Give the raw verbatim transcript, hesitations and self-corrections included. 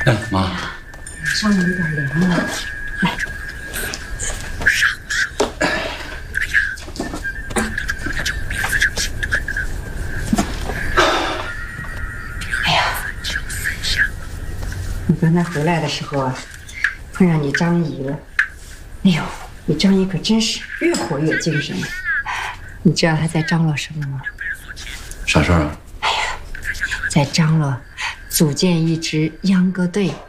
妈， 上面有点凉了，来。哎呀，你刚才回来的时候啊，碰上你张姨了。哎呦，你张姨可真是越活越精神。你知道她在张罗什么吗？ 啥事儿啊？ 哎呀，在张罗组建一支秧歌队。